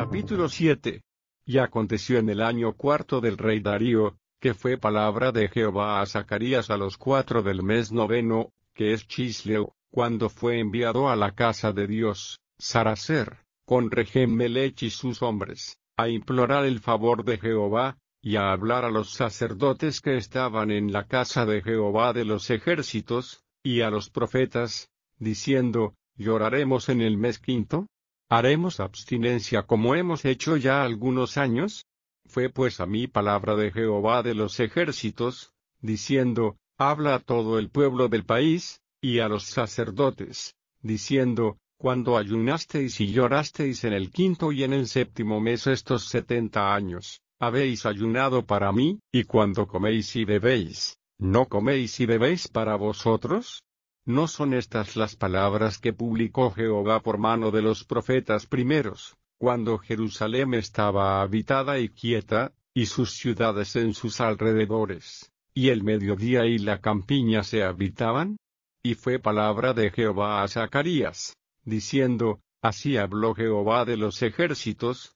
Capítulo 7. Y aconteció en el año cuarto del rey Darío, que fue palabra de Jehová a Zacarías a los 4 del mes noveno, que es Chisleu, cuando fue enviado a la casa de Dios, Saracer, con Regem-Melech y sus hombres, a implorar el favor de Jehová, y a hablar a los sacerdotes que estaban en la casa de Jehová de los ejércitos, y a los profetas, diciendo: ¿Lloraremos en el mes quinto? ¿Haremos abstinencia como hemos hecho ya algunos años? Fue pues a mí palabra de Jehová de los ejércitos, diciendo: Habla a todo el pueblo del país, y a los sacerdotes, diciendo: Cuando ayunasteis y llorasteis en el quinto y en el séptimo mes estos 70 años, habéis ayunado para mí, y cuando coméis y bebéis, ¿no coméis y bebéis para vosotros? ¿No son estas las palabras que publicó Jehová por mano de los profetas primeros, cuando Jerusalén estaba habitada y quieta, y sus ciudades en sus alrededores, y el mediodía y la campiña se habitaban? Y fue palabra de Jehová a Zacarías, diciendo: Así habló Jehová de los ejércitos,